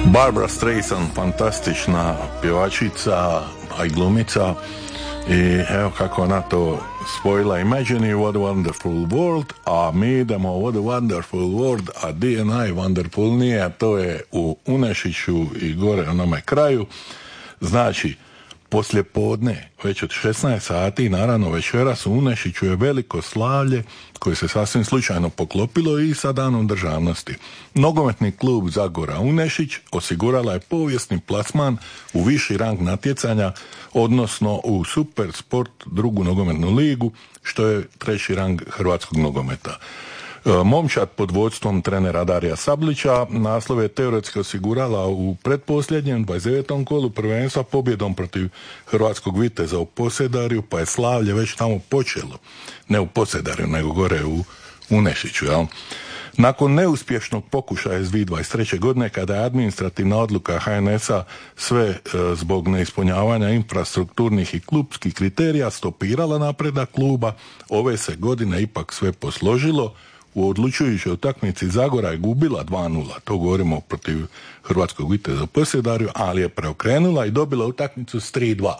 Barbra Streisand, fantastična pjevačica, a i glumica, i evo kako ona to spojila Imagine What a Wonderful World, a mi idemo What a Wonderful World, a di je najwonderfulnije, a to je u Unešiću i gore onome kraju. Znači, poslije podne, već od 16 sati, naravno večeras u Unešiću je veliko slavlje koje se sasvim slučajno poklopilo i sa danom državnosti. Nogometni klub Zagora Unešić osigurala je povijesni plasman u viši rang natjecanja, odnosno u Super Sport drugu nogometnu ligu, što je treći rang hrvatskog nogometa. Momčad pod vodstvom trenera Darija Sablića naslov je teoretski osigurala u pretposljednjem 29. kolu prvenstva pobjedom protiv hrvatskog Viteza u Posedarju, pa je slavlje već tamo počelo. Ne u Posedarju, nego gore u Unešiću, jel? Nakon neuspješnog pokušaja iz 2023. godine, kada je administrativna odluka HNS-a sve zbog neispunjavanja infrastrukturnih i klubskih kriterija stopirala napredak kluba, ove se godine ipak sve posložilo. U odlučujućoj utakmici Zagora je gubila 2:0, to govorimo protiv hrvatskog Viteza u Posedarju, ali je preokrenula i dobila utakmicu s 3:2.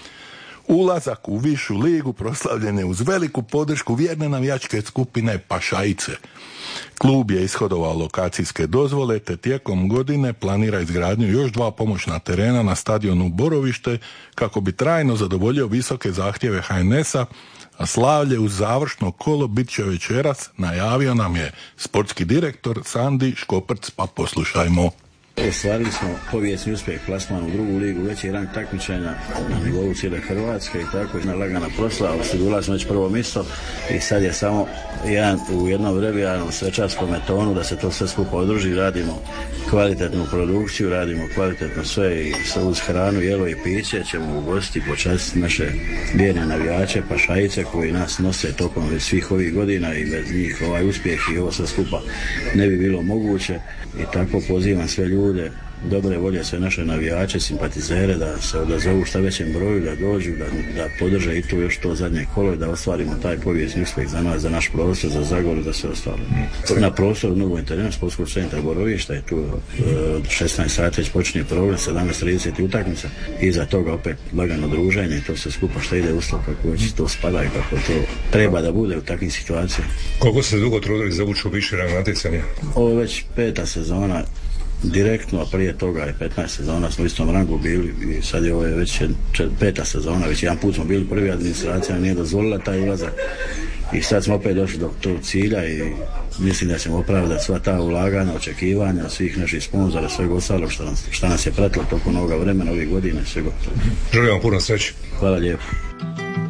Ulazak u višu ligu proslavljen je uz veliku podršku vjerne navijačke skupine Pašajice. Klub je ishodovao lokacijske dozvole, te tijekom godine planira izgradnju još 2 pomoćna terena na stadionu Borovište, kako bi trajno zadovoljio visoke zahtjeve HNS-a, a slavlje uz završno kolo bit će večeras, najavio nam je sportski direktor Sandi Škoprc, pa poslušajmo. Ostvarili smo povijesni uspjeh plasman u drugu ligu, veći rang takmičenja na nivou cijele Hrvatske i tako jedna lagana proslava. Osigurali smo već prvo mjesto i sad je samo u jednom revijalnom svečarskom tonu da se to sve skupa odruži. Radimo kvalitetnu produkciju, radimo kvalitetno sve i uz hranu, jelo i piće ćemo ugostiti i počastiti naše vjerne navijače Pašajice koji nas nose tokom svih ovih godina i bez njih ovaj uspjeh i ovo sve skupa ne bi bilo moguće. I tako pozivam sve ljude, dobre volje, sve naše navijače, simpatizere da se odazovu šta većem broju, da dođu, da podrže i tu još to zadnje kolo i da ostvarimo taj povijesni uspjeh za nas, za naš prostor, za Zagoru, za sve ostalo. Na prostoru nogometnog terena sportskog centra Borovišta je tu od 16 sati već počinje program, 17:30 utakmica i za toga opet lagano druženje i to se skupa šta ide uslov kako već to spada i kako to treba da bude u takvim situacijama. Koliko ste dugo trudili za ući u viši rang natjecanja? Ovo je već 5. sezona direktno, a prije toga je 15 sezona smo u istom rangu bili i sad je ovo je već 5. sezona, već jedan put smo bili prvi, administracija nije dozvolila taj ulazak i sad smo opet došli do tog cilja i mislim da ćemo opravdati sva ta ulaganja, očekivanja svih naših sponzora, svega ostalog što nas je pratilo tokom ovoga vremena, ovih godina, svega. Želim vam puno sreće. Hvala lijepo.